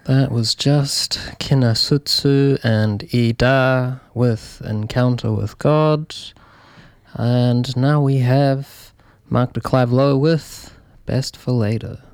That was just Kinasutsu and Ida with Encounter with God. And now we have Mark de Clive Lowe with Best for Later.